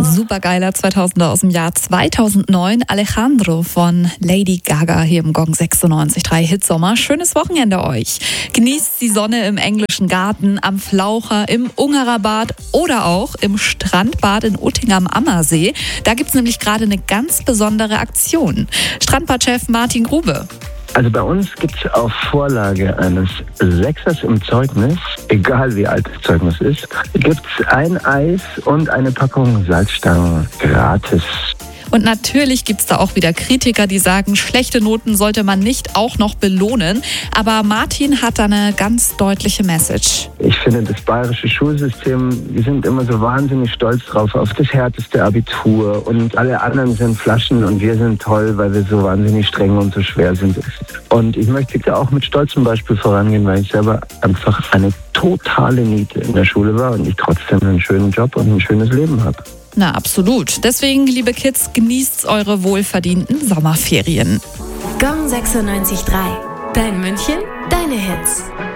Supergeiler 2000er aus dem Jahr 2009. Alejandro von Lady Gaga hier im Gong 96.3 Hitsommer. Schönes Wochenende euch. Genießt die Sonne im englischen Garten, am Flaucher, im Ungerer Bad oder auch im Strandbad in Utting am Ammersee. Da gibt's nämlich gerade eine ganz besondere Aktion. Strandbadchef Martin Grube. Also bei uns gibt es auf Vorlage eines Sechsers im Zeugnis, egal wie alt das Zeugnis ist, gibt es ein Eis und eine Packung Salzstangen gratis. Und natürlich gibt's da auch wieder Kritiker, die sagen, schlechte Noten sollte man nicht auch noch belohnen. Aber Martin hat da eine ganz deutliche Message. Ich finde, das bayerische Schulsystem, wir sind immer so wahnsinnig stolz drauf, auf das härteste Abitur. Und alle anderen sind Flaschen und wir sind toll, weil wir so wahnsinnig streng und so schwer sind. Und ich möchte da auch mit stolzem Beispiel vorangehen, weil ich selber einfach eine totale Niete in der Schule war und ich trotzdem einen schönen Job und ein schönes Leben habe. Na, absolut. Deswegen, liebe Kids, genießt eure wohlverdienten Sommerferien. Gong 96.3. Dein München, deine Hits.